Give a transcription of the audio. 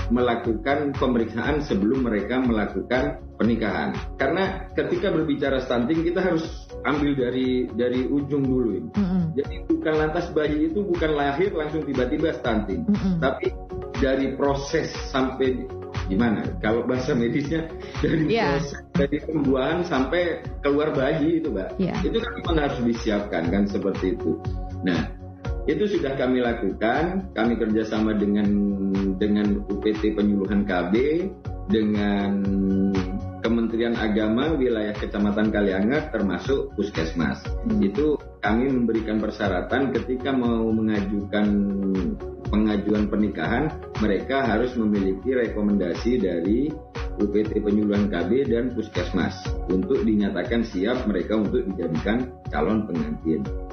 melakukan pemeriksaan sebelum mereka melakukan pernikahan. Karena ketika berbicara stunting kita harus ambil dari ujung dulu. Jadi bukan lantas bayi itu bukan lahir langsung tiba-tiba stunting, tapi dari proses sampai gimana? Kalau bahasa medisnya proses dari pembuahan sampai keluar bayi itu, Mbak. Itu kan memang harus disiapkan kan seperti itu. Nah, itu sudah kami lakukan. Kami kerjasama dengan UPT Penyuluhan KB, dengan Kementerian Agama wilayah Kecamatan Kaliangat termasuk Puskesmas. Itu kami memberikan persyaratan ketika mau mengajukan pengajuan pernikahan, mereka harus memiliki rekomendasi dari UPT Penyuluhan KB dan Puskesmas untuk dinyatakan siap mereka untuk dijadikan calon pengantin.